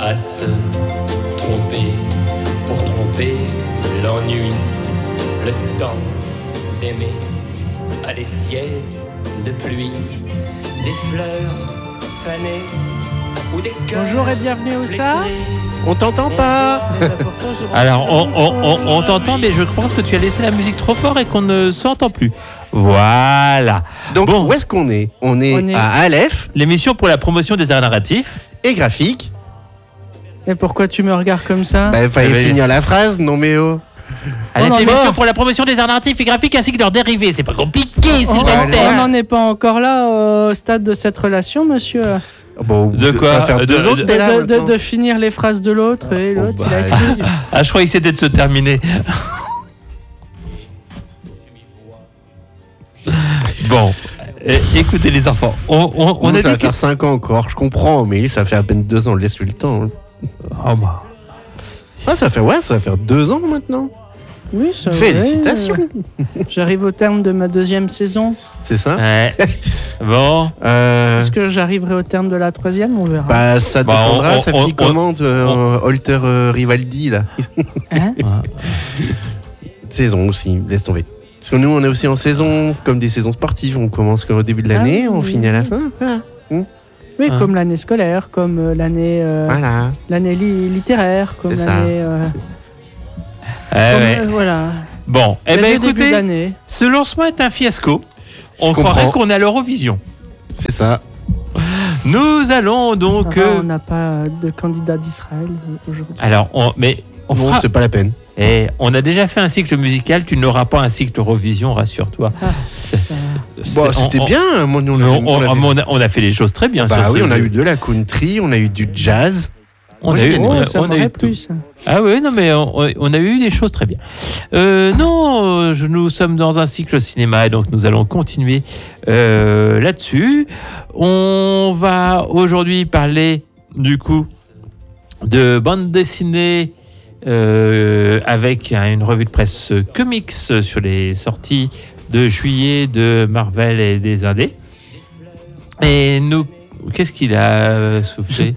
à se tromper pour tromper l'ennui, le temps d'aimer à des ciels de pluie, des fleurs fanées ou des cœurs. Bonjour et bienvenue au ça. On t'entend pas. Alors, on t'entend, mais je pense que tu as laissé la musique trop fort et qu'on ne s'entend plus. Voilà. Donc, bon. Où est-ce qu'on est ? On est à Aleph. L'émission pour la promotion des arts narratifs. Et graphique. Et pourquoi tu me regardes comme ça ? Bah, il fallait finir la phrase, non mais oh. L'émission pour la promotion des arts narratifs et graphiques ainsi que leurs dérivés. C'est pas compliqué, On n'en est pas encore là au stade de cette relation, monsieur. Bon, de quoi ? Ça va faire 2 ans que t'es là, de finir les phrases de l'autre et l'autre, il a écrit. Ah, je croyais que c'était de se terminer. Bon, écoutez les enfants, on a ça va dit faire 5 ans encore, je comprends, mais ça fait à peine 2 ans, laisse-lui le temps. Hein. Oh bah. Ah, ça va faire 2 ans maintenant. Oui, ça Félicitations. J'arrive au terme de ma 2e saison. C'est ça ? Ouais. Bon. Est-ce que j'arriverai au terme de la 3e ? On verra. Bah, ça dépendra, ça finit comment Holter Rivaldi, là. Hein ? Saison aussi, laisse tomber. Parce que nous, on est aussi en saison, comme des saisons sportives. On commence au début de l'année, on finit à la fin. Voilà. Oui, comme l'année scolaire, comme l'année Voilà. l'année littéraire, comme C'est l'année... voilà. Bon, eh ben écoutez, d'année. ce lancement est un fiasco. On comprends. croirait qu'on est à l'Eurovision. C'est ça. Nous allons donc... on n'a pas de candidat d'Israël aujourd'hui. Alors, on Non, fera... c'est pas la peine. Et on a déjà fait un cycle musical, tu n'auras pas un cycle Eurovision, rassure-toi. Bon, c'était bien. Moi, on a fait les choses très bien. Bah oui, on a eu de la country, on a eu du jazz. On a eu plus. Ah oui, non, mais on a eu des choses très bien. Non, nous sommes dans un cycle cinéma et donc nous allons continuer là-dessus. On va aujourd'hui parler du coup de bande dessinée avec une revue de presse comics sur les sorties de juillet de Marvel et des Indés. Et nous, qu'est-ce qu'il a soufflé?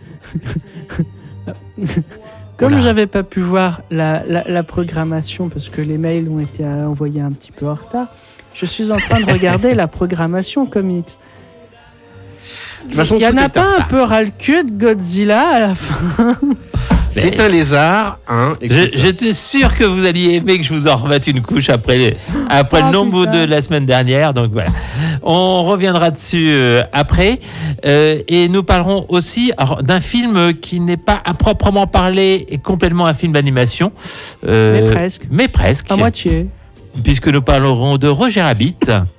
Comme j'avais pas pu voir la programmation parce que les mails ont été envoyés un petit peu en retard, je suis en train de regarder la programmation comics. De toute façon, il y en a pas un peu ras-le-cul de Godzilla à la fin? C'est un lézard, hein. J'étais sûr que vous alliez aimer que je vous en remette une couche après le nombre de la semaine dernière. Donc voilà, on reviendra dessus après. Et nous parlerons aussi d'un film qui n'est pas à proprement parler et complètement un film d'animation. Mais presque. À moitié. Puisque nous parlerons de Roger Rabbit.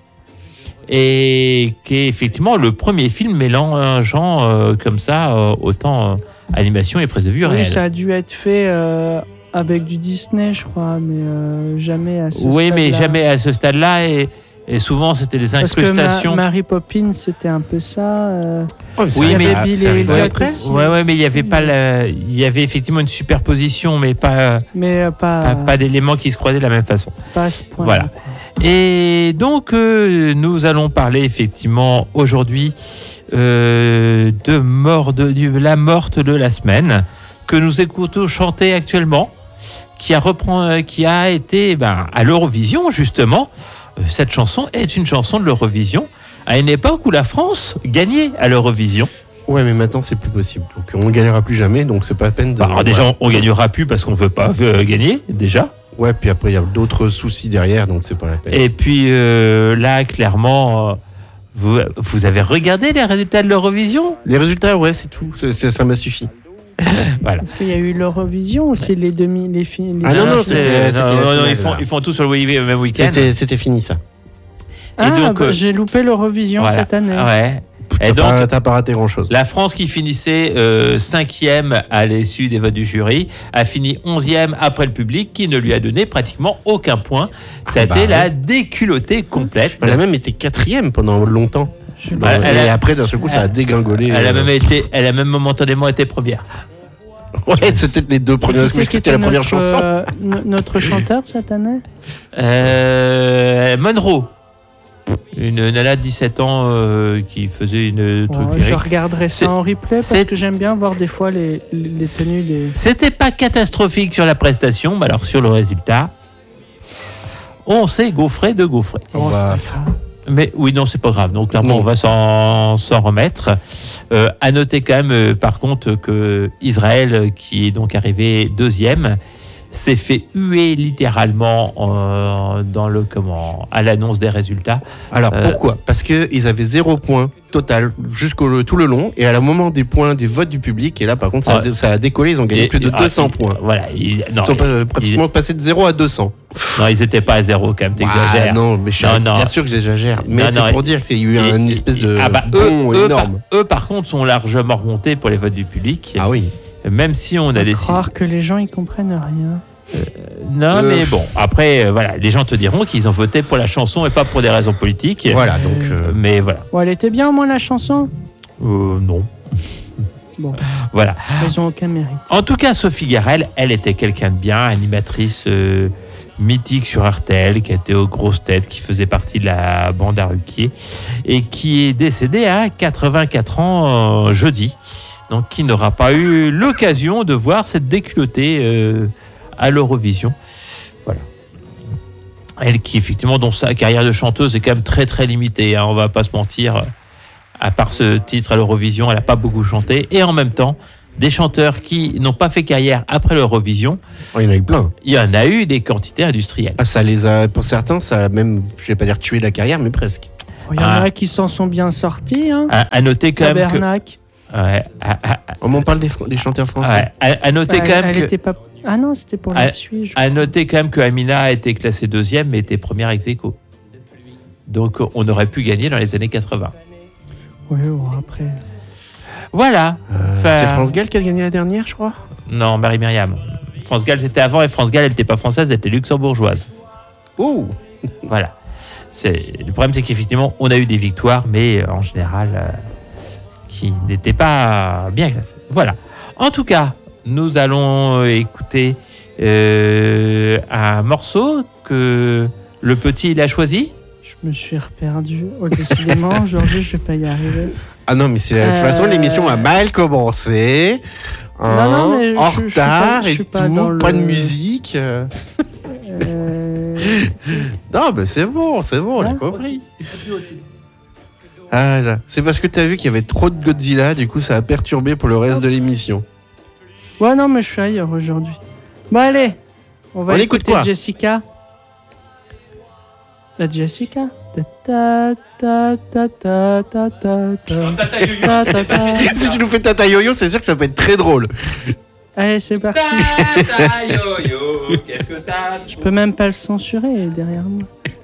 Et qui est effectivement le premier film mélangeant comme ça autant animation et prise de vue réelle. Oui, ça a dû être fait avec du Disney, je crois, mais jamais à ce stade-là. Oui, mais jamais à ce stade-là. Et souvent, c'était des incrustations. Parce que Mary Poppins, c'était un peu ça. Oui, mais Bill et Elliot aussi. Ouais, mais il y avait pas il y avait effectivement une superposition, mais pas d'éléments qui se croisaient de la même façon. Pas à ce point. Voilà. Et donc, nous allons parler effectivement aujourd'hui de la morte de la semaine que nous écoutons chanter actuellement, qui a été à l'Eurovision justement. Cette chanson est une chanson de l'Eurovision à une époque où la France gagnait à l'Eurovision. Ouais, mais maintenant c'est plus possible. Donc on ne gagnera plus jamais, donc c'est pas la peine de. Alors déjà, on gagnera plus parce qu'on veut pas gagner déjà. Ouais, puis après il y a d'autres soucis derrière, donc c'est pas la peine. Et puis là, clairement, vous avez regardé les résultats de l'Eurovision ? Les résultats, ouais, c'est tout. Ça m'a suffi. Voilà. Est-ce qu'il y a eu l'Eurovision ou c'est les films? Ah non, ils font tout sur le même week-end. C'était fini ça. Et donc, j'ai loupé l'Eurovision cette année. Ouais. Et donc, t'as pas raté grand-chose. La France qui finissait 5e à l'issue des votes du jury a fini 11e après le public qui ne lui a donné pratiquement aucun point. Ça a été la déculottée complète. Elle a même été 4e pendant longtemps. Et après, d'un seul coup, ça a dégringolé. Elle a même momentanément été première. Ouais, c'était les deux premières. C'était la première chanson. Notre chanteur cette année Monroe. Une nana de 17 ans qui faisait une truc Je lyrique. regarderai C'est- ça en replay parce c'est- que j'aime bien voir des fois les tenues des. C'était pas catastrophique sur la prestation, mais alors sur le résultat, on s'est gaufré de gaufrer. Oh, c'est pas grave. Mais oui, non, c'est pas grave. Donc clairement, Non. on va s'en remettre. À noter quand même, par contre, que Israël, qui est donc arrivé deuxième, s'est fait huer littéralement à l'annonce des résultats. Alors pourquoi? Parce qu'ils avaient 0 point total tout le long, et à la moment des points des votes du public, et là par contre ça a décollé, ils ont gagné plus de 200 points. Voilà. Ils Ils sont pratiquement passés de 0 à 200. non, ils n'étaient pas à zéro quand même, t'exagères. Non, mais bien sûr que j'exagère. Mais Non, c'est non, pour dire qu'il y a eu une espèce de bond eux, énorme. eux, par contre, sont largement remontés pour les votes du public. Ah oui. Même si on a décidé. Croire que les gens ils comprennent rien. Non, mais bon, après, voilà, les gens te diront qu'ils ont voté pour la chanson et pas pour des raisons politiques. Voilà, donc. Mais voilà. Bon, elle était bien au moins la chanson. Non. Bon, Voilà. ils ont aucun mérite. En tout cas, Sophie Garrel, elle était quelqu'un de bien, animatrice mythique sur RTL, qui était aux grosses têtes, qui faisait partie de la bande à Ruquier, et qui est décédée à 84 ans jeudi. Donc, qui n'aura pas eu l'occasion de voir cette déculottée à l'Eurovision. Voilà. Elle qui, effectivement, dont sa carrière de chanteuse est quand même très, très limitée. Hein, on va pas se mentir. À part ce titre à l'Eurovision, elle n'a pas beaucoup chanté. Et en même temps, des chanteurs qui n'ont pas fait carrière après l'Eurovision, Il y en a eu plein. il y en a eu des quantités industrielles. Ah, ça les a, pour certains, ça a même, je vais pas dire tué la carrière, mais presque. Il y en a qui s'en sont bien sortis. Hein. À noter quand même que... Tabernacle. Ouais, On parle des chanteurs français. ouais, à noter Bah, quand même elle que... était pas... Ah non, c'était pour la Suisse. À noter quand même que Amina a été classée deuxième, mais était première ex aequo. Donc on aurait pu gagner dans les années 80. Oui, bon, après. Voilà. Enfin, C'est France Gall qui a gagné la dernière, je crois. Non, Marie-Myriam. France Gall, c'était avant, et France Gall, elle n'était pas française, elle était luxembourgeoise. Oh. Voilà. Le problème, c'est qu'effectivement, on a eu des victoires, mais en général, qui n'étaient pas bien classées. Voilà. En tout cas, nous allons écouter un morceau que le petit, il a choisi. Je me suis reperdu. Oh, décidément, aujourd'hui, je vais pas y arriver. Ah non, mais de toute façon, l'émission a mal commencé. Hein, Non, mais en je suis retard pas- je et suis tout, pas dans pas de le- musique. Non, mais c'est bon, on l'a Ouais. compris. Ah là, c'est parce que t'as vu qu'il y avait trop de Godzilla, du coup ça a perturbé pour le reste de l'émission. Ouais, non, mais je suis ailleurs aujourd'hui. Bon, allez. On va On écoute écouter quoi Jessica. La Jessica. Ta ta ta ta ta ta ta ta ta ta. Si tu nous fais Tata Yo-Yo, c'est sûr que ça peut être très drôle. Allez, c'est parti. Tata yo-yo, qu'est-ce que t'as? Je peux même pas le censurer derrière moi.